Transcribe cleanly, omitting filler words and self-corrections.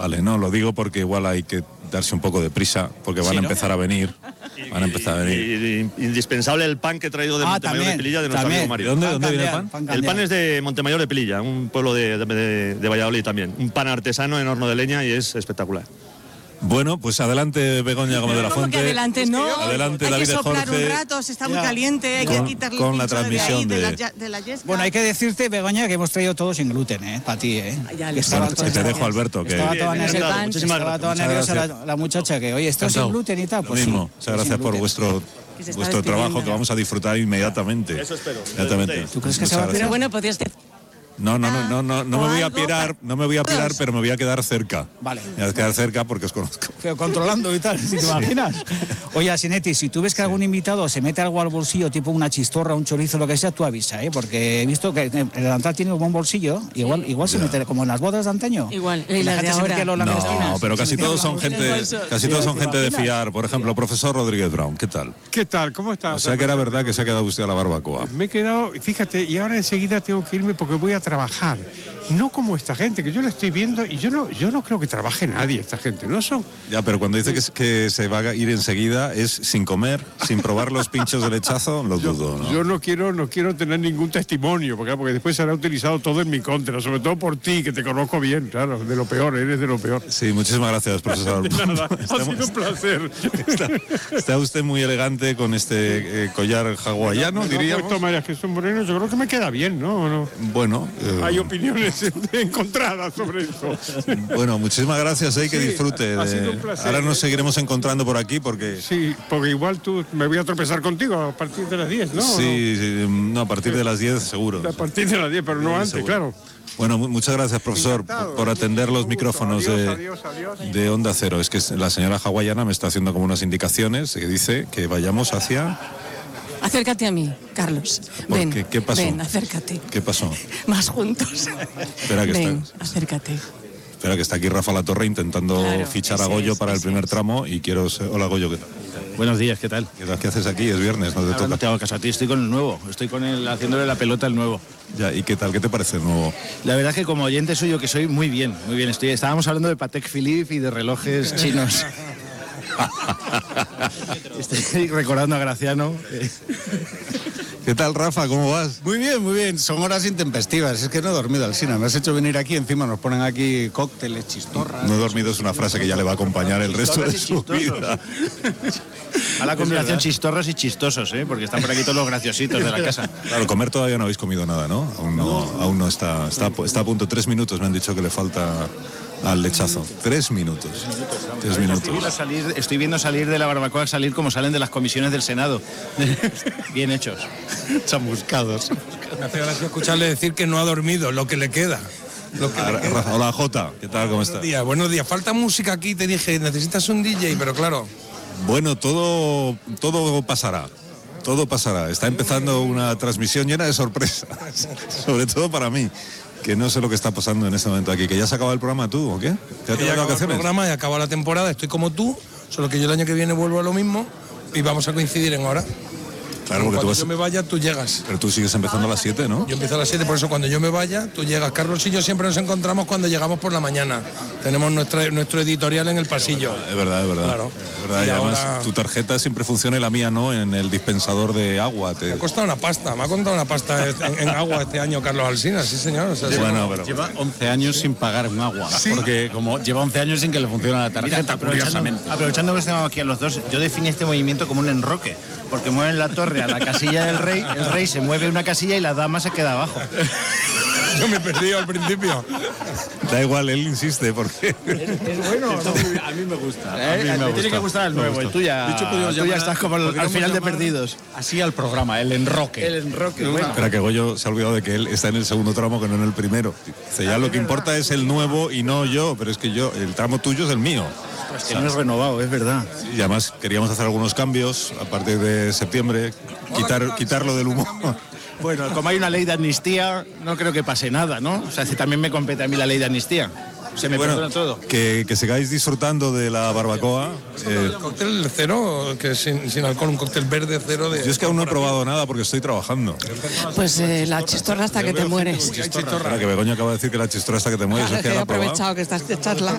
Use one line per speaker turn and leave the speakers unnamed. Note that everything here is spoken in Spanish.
Vale, no, lo digo porque igual hay que darse un poco de prisa, porque van a empezar a venir. Van a empezar a venir.
Indispensable el pan que he traído de Montemayor de Pelilla, de nuestro amigo Mario.
¿De dónde viene el pan?
El pan es de Montemayor de Pelilla, un pueblo de Valladolid también. Un pan artesano en horno de leña y es espectacular.
Bueno, pues adelante Begoña Gómez de la Fuente.
Adelante, no.
Adelante David
Hay que soplar
Jorge.
un rato, se está muy caliente, hay que quitarle
con
el
la
pincho
transmisión
de la yesca.
Bueno, hay que decirte, Begoña, que hemos traído todo sin gluten, para ti,
Ya
Bueno, te dejo, Alberto. Que
Estaba toda nerviosa
gracias.
la muchacha, que oye, esto es sin gluten y tal.
Lo
Pues
mismo.
sí,
Muchas gracias por vuestro trabajo, que vamos a disfrutar inmediatamente.
Eso espero.
Inmediatamente.
¿Tú crees que se va a
Pero bueno, podrías decir...
No me voy a pirar, pero me voy a quedar cerca.
Vale.
Me voy a quedar cerca porque os conozco.
Controlando y tal, si te imaginas. Oye, Asinetti, si tú ves que algún invitado se mete algo al bolsillo, tipo una chistorra, un chorizo, lo que sea, tú avisa, porque he visto que el delantal tiene un buen bolsillo, igual se mete como en las bodas de antaño.
Igual,
y la gente se mete los
No, pero casi todos son gente de fiar. Por ejemplo, profesor Rodríguez Brown, ¿qué tal?
¿Qué tal? ¿Cómo estás?
O sea que era verdad que se ha quedado usted a la barbacoa.
Me he quedado, fíjate, y ahora enseguida tengo que irme porque voy a trabajar. No como esta gente, que yo la estoy viendo y yo no creo que trabaje nadie, esta gente, ¿no son?
Ya, pero cuando dice que se va a ir enseguida, ¿es sin comer, sin probar los pinchos de lechazo? Lo dudo, ¿no?
Yo no quiero tener ningún testimonio, porque después será utilizado todo en mi contra, sobre todo por ti, que te conozco bien, claro, de lo peor, eres de lo peor.
Sí, muchísimas gracias, profesor.
Nada, ha sido un placer.
Está usted muy elegante con este collar hawaiano, diríamos.
Esto, María Jesús Moreno, yo creo que me queda bien, ¿no?
Bueno.
Hay opiniones encontradas sobre eso.
Bueno, muchísimas gracias, que disfrute.
Ha sido un placer.
Ahora nos seguiremos encontrando por aquí porque...
Sí, porque igual me voy a tropezar contigo a partir de las 10, ¿no?
Sí, no, a partir de las 10 seguro.
A partir de las 10, pero no antes,
seguro.
Claro.
Bueno, muchas gracias, profesor, por atender los micrófonos de Onda Cero. Es que la señora hawaiana me está haciendo como unas indicaciones que dice que vayamos hacia...
Acércate a mí, Carlos. Ven,
¿Qué pasó?
Ven, acércate.
¿Qué pasó?
Más juntos. Acércate.
Espera, que está aquí Rafa La Torre intentando fichar a Goyo para el primer tramo y quiero... Hola, Goyo, ¿qué tal?
Buenos días, ¿qué tal?
¿Qué haces aquí? Es viernes, no te toca.
No te hago caso a ti, estoy con el nuevo. Estoy con él haciéndole la pelota al nuevo.
Ya, ¿y qué tal? ¿Qué te parece el nuevo?
La verdad es que como oyente suyo que soy, muy bien, muy bien. Estábamos hablando de Patek Philippe y de relojes chinos. Estoy recordando a Graciano.
¿Qué tal, Rafa? ¿Cómo vas?
Muy bien. Son horas intempestivas. Es que no he dormido, Alsina. Me has hecho venir aquí, encima nos ponen aquí cócteles, chistorras.
No he dormido es una frase que ya le va a acompañar el resto de su vida.
A la combinación chistorras y chistosos, porque están por aquí todos los graciositos de la casa.
Claro, comer todavía no habéis comido nada, ¿no? Aún no está a punto. 3 minutos me han dicho que le falta al lechazo. 3 minutos. 3 minutos.
Estoy viendo salir de la barbacoa, salir como salen de las comisiones del Senado. Bien hechos.
Chamuscados.
Me hace gracia escucharle decir que no ha dormido, lo que le queda.
Hola, Jota. ¿Qué tal? ¿Cómo estás?
Buenos días. Falta música aquí, te dije, necesitas un DJ, pero claro.
Bueno, todo pasará. Todo pasará. Está empezando una transmisión llena de sorpresas. Sobre todo para mí, que no sé lo que está pasando en este momento aquí. ¿Que ya se acaba el programa tú o qué? ¿Te has tenido vacaciones?
El programa ya acaba la temporada, estoy como tú, solo que yo el año que viene vuelvo a lo mismo y vamos a coincidir en hora.
Claro, porque
cuando yo me vaya, tú llegas.
Pero tú sigues empezando a las 7, ¿no?
Yo empiezo a las 7, por eso cuando yo me vaya, tú llegas. Carlos y yo siempre nos encontramos cuando llegamos por la mañana. Tenemos nuestro editorial en el pasillo.
Es verdad.
Claro.
Es verdad. Y además tu tarjeta siempre funciona y la mía no en el dispensador de agua.
Me ha costado una pasta, en agua este año Carlos Alsina, sí señor. O sea,
Lleva 11 años sin pagar un agua. ¿Sí? Porque como lleva 11 años sin que le funcione la tarjeta, curiosamente.
Aprovechando que estamos aquí a los dos, yo definí este movimiento como un enroque, porque mueven la torre a la casilla del rey, el rey se mueve una casilla y la dama se queda abajo.
Yo me he perdido al principio.
Da igual, él insiste, porque...
Es bueno.
A mí me gusta.
Me tiene que gustar el nuevo, el tuyo. Tú ya estás como al final de Perdidos.
Así al programa, el enroque.
Bueno.
Espera, que Goyo se ha olvidado de que él está en el segundo tramo, que no en el primero. Dice, ya lo que importa es el nuevo y no yo, pero es que el tramo tuyo es el mío.
Pues que no es renovado, es verdad.
Y además queríamos hacer algunos cambios a partir de septiembre, quitarlo del humor.
Bueno, como hay una ley de amnistía, no creo que pase nada, ¿no? O sea, si también me compete a mí la ley de amnistía. Se me perdona todo.
Que sigáis disfrutando de la barbacoa.
El cóctel cero, que es sin alcohol, un cóctel verde cero.
Yo es que aún no he probado nada porque estoy trabajando.
Pues la chistorra hasta que te mueres.
Espera, que Begoña acaba de decir que la chistorra hasta que te mueres.
Claro,
es que
he
la ha probado.
aprovechado que estás de charla.